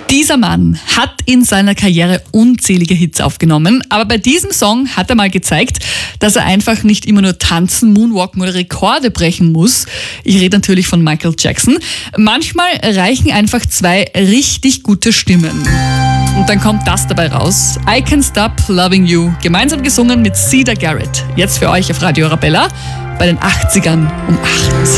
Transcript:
Dieser Mann hat in seiner Karriere unzählige Hits aufgenommen, aber bei diesem Song hat er mal gezeigt, dass er einfach nicht immer nur tanzen, moonwalken oder Rekorde brechen muss. Ich rede natürlich von Michael Jackson. Manchmal reichen einfach 2 richtig gute Stimmen. Und dann kommt das dabei raus. I Can't Stop Loving You, gemeinsam gesungen mit Siedah Garrett. Jetzt für euch auf Radio Arabella bei den 80ern um 8.